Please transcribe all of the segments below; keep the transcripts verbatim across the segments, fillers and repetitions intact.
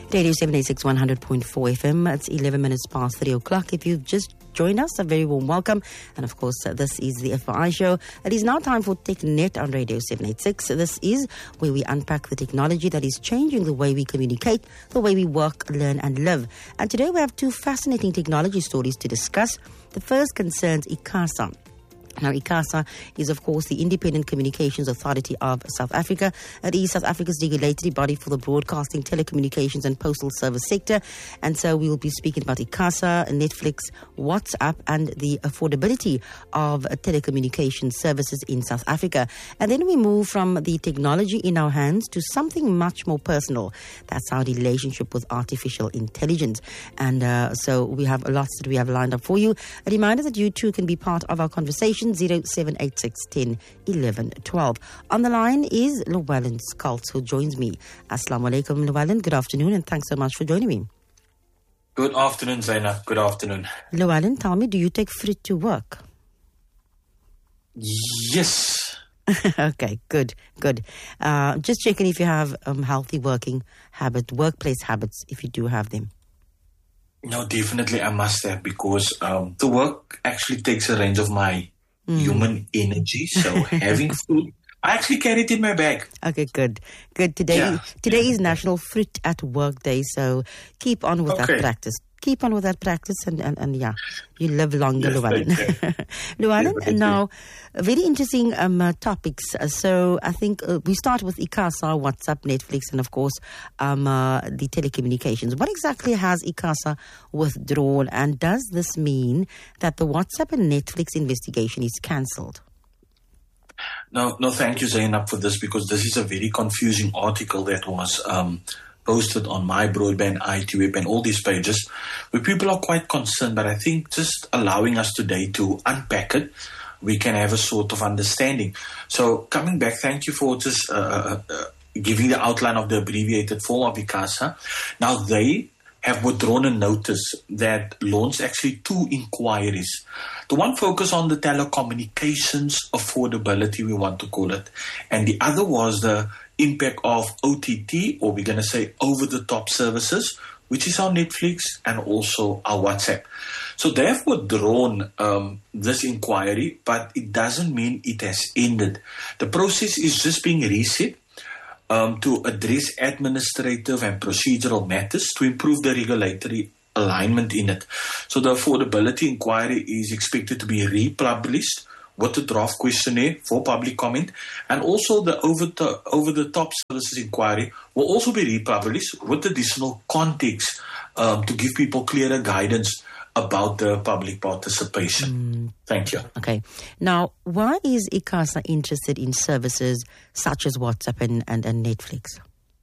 Radio seven eighty-six one hundred point four F M. It's eleven minutes past three o'clock. If you've just joined us, a very warm welcome. And of course, uh, this is the F Y I show. It is now time for TechNet on Radio seven eighty-six. This is where we unpack the technology that is changing the way we communicate, the way we work, learn and live. And today we have two fascinating technology stories to discuss. The first concerns ICASA. Now, ICASA is, of course, the Independent Communications Authority of South Africa. It is South Africa's regulatory body for the broadcasting, telecommunications and postal service sector. And so we will be speaking about ICASA, Netflix, WhatsApp and the affordability of telecommunication services in South Africa. And then we move from the technology in our hands to something much more personal. That's our relationship with artificial intelligence. And uh, so we have lots that we have lined up for you. A reminder that you too can be part of our conversation. zero seven eight six one zero one one one two. On the line is Llewellyn Schaltz, who joins me. Assalamu alaikum, Llewellyn. Good afternoon, and thanks so much for joining me. Good afternoon, Zainab. Good afternoon. Llewellyn, tell me, do you take fruit to work? Yes. Okay, good, good. Uh, just checking if you have um, healthy working habit, workplace habits, if you do have them. No, definitely I must have, because um, the work actually takes a range of my mm. human energy. So having food, I actually carry it in my bag. Okay, good. Good. Today yeah. today is National Fruit at Work Day, so keep on with okay. that practice. Keep on with that practice and, and, and yeah, you live longer, yes, Llewellyn. Llewellyn, yeah, now, very interesting um, uh, topics. Uh, so I think uh, we start with ICASA, WhatsApp, Netflix, and of course, um, uh, the telecommunications. What exactly has ICASA withdrawn, and does this mean that the WhatsApp and Netflix investigation is cancelled? No, no, thank you, Zainab, for this, because this is a very confusing article that was um, posted on my broadband, I T Web, and all these pages, where people are quite concerned. But I think just allowing us today to unpack it, we can have a sort of understanding. So coming back, thank you for just uh, uh, giving the outline of the abbreviated form of ICASA. Now, they have withdrawn a notice that launched actually two inquiries. The one focused on the telecommunications affordability, we want to call it, and the other was the impact of O T T, or we're going to say over-the-top services, which is our Netflix and also our WhatsApp. So they have withdrawn um, this inquiry, but it doesn't mean it has ended. The process is just being reset um, to address administrative and procedural matters to improve the regulatory alignment in it. So the affordability inquiry is expected to be republished with the draft questionnaire for public comment, and also the over the, over the top services inquiry will also be republished with additional context um, to give people clearer guidance about the public participation. Mm. Thank you. Okay. Now, why is ICASA interested in services such as WhatsApp and, and, and Netflix?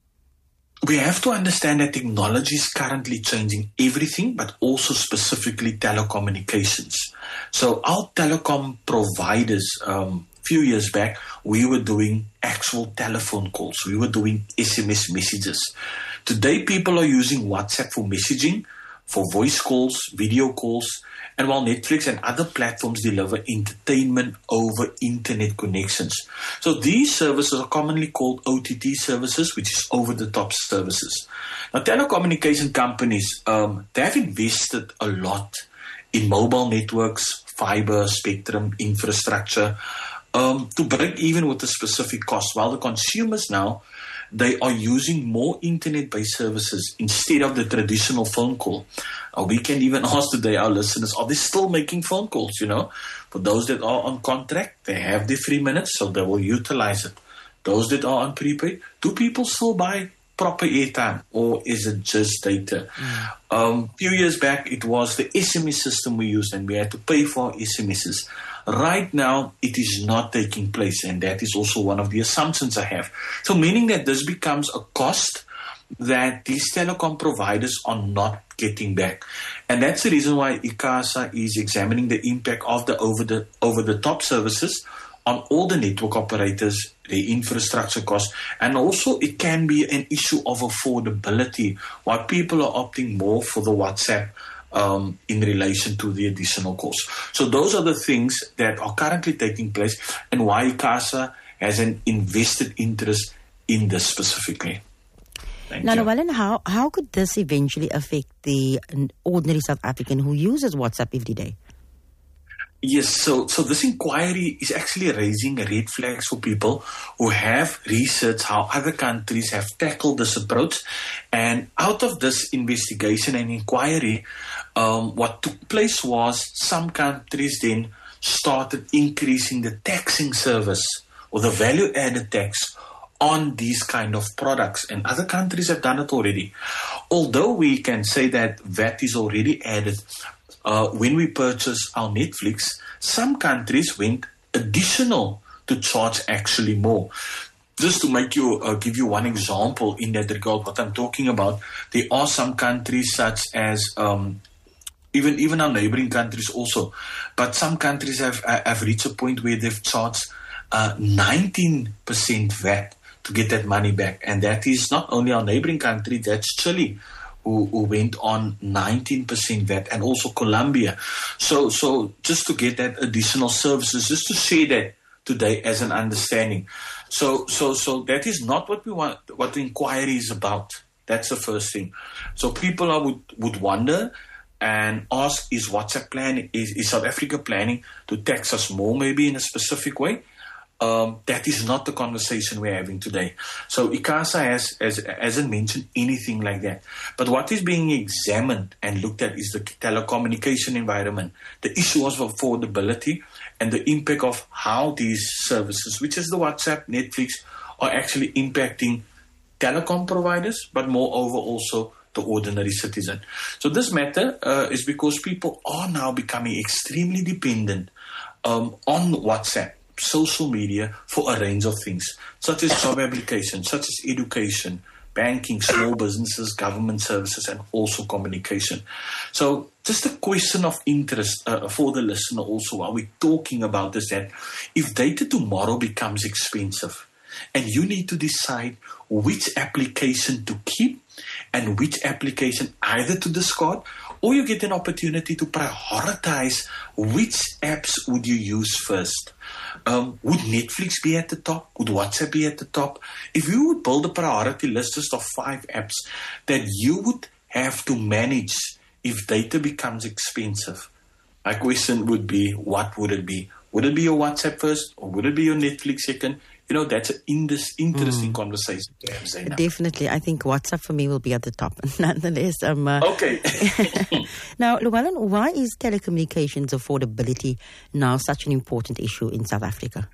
We have to understand that technology is currently changing everything, but also specifically telecommunications. So our telecom providers, um, a few years back, we were doing actual telephone calls. We were doing S M S messages. Today, people are using WhatsApp for messaging, for voice calls, video calls, and while Netflix and other platforms deliver entertainment over internet connections. So these services are commonly called O T T services, which is over-the-top services. Now, telecommunication companies, um, they have invested a lot in mobile networks, fiber, spectrum, infrastructure, um, to break even with a specific cost, while the consumers now, they are using more internet-based services instead of the traditional phone call. Uh, we can even ask today our listeners, are they still making phone calls, you know? For those that are on contract, they have their three minutes, so they will utilize it. Those that are on prepaid, do people still buy proper airtime, or is it just data? Mm. Um, a few years back, it was the S M S system we used, and we had to pay for our S M Ses. Right now, it is not taking place, and that is also one of the assumptions I have. So meaning that this becomes a cost that these telecom providers are not getting back. And that's the reason why ICASA is examining the impact of the over the over the top services on all the network operators, the infrastructure costs, and also it can be an issue of affordability, why people are opting more for the WhatsApp Um, in relation to the additional costs. So those are the things that are currently taking place, and why ICASA has an invested interest in this specifically. Thank now, you. Llewellyn, how, how could this eventually affect the ordinary South African who uses WhatsApp every day? Yes, so so this inquiry is actually raising red flags for people who have researched how other countries have tackled this approach. And out of this investigation and inquiry, um, what took place was some countries then started increasing the taxing service or the value-added tax on these kind of products. And other countries have done it already. Although we can say that V A T is already added Uh, when we purchase our Netflix, some countries went additional to charge actually more. Just to make you uh, give you one example in that regard, what I'm talking about, there are some countries such as um, even even our neighboring countries also, but some countries have have reached a point where they've charged uh, nineteen percent V A T to get that money back, and that is not only our neighboring country, that's Chile, Who, who went on nineteen percent V A T, and also Colombia. So, so just to get that additional services, just to share that today as an understanding. So, so, so that is not what we want. What the inquiry is about. That's the first thing. So people are, would would wonder and ask: Is WhatsApp planning? Is, is South Africa planning to tax us more, maybe in a specific way? Um, that is not the conversation we're having today. So ICASA has, has, hasn't mentioned anything like that. But what is being examined and looked at is the telecommunication environment, the issue of affordability, and the impact of how these services, which is the WhatsApp, Netflix, are actually impacting telecom providers, but moreover also the ordinary citizen. So this matter uh, is because people are now becoming extremely dependent um, on WhatsApp, social media, for a range of things, such as job applications, such as education, banking, small businesses, government services, and also communication. So just a question of interest uh, for the listener also while we're talking about this, that if data tomorrow becomes expensive and you need to decide which application to keep and which application either to discard, or you get an opportunity to prioritize which apps would you use first. Um, would Netflix be at the top? Would WhatsApp be at the top? If you would build a priority list just of five apps that you would have to manage if data becomes expensive, my question would be, what would it be? Would it be your WhatsApp first, or would it be your Netflix second? You know, that's an interesting mm. conversation to have, Zainab. Definitely. I think WhatsApp for me will be at the top. Nonetheless. Um, uh, okay. Now, Llewellyn, why is telecommunications affordability now such an important issue in South Africa?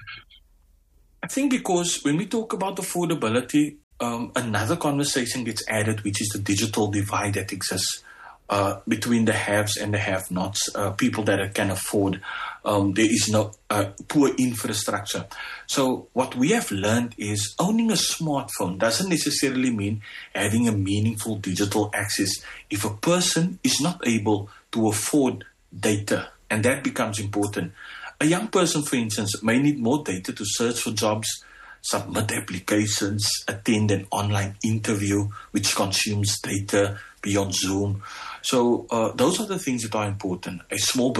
I think because when we talk about affordability, um, another conversation gets added, which is the digital divide that exists uh, between the haves and the have-nots, uh, people that can afford. Um, there is no uh, poor infrastructure. So what we have learned is owning a smartphone doesn't necessarily mean having a meaningful digital access if a person is not able to afford data, and that becomes important. A young person, for instance, may need more data to search for jobs, submit applications, attend an online interview, which consumes data beyond Zoom. So uh, those are the things that are important. A small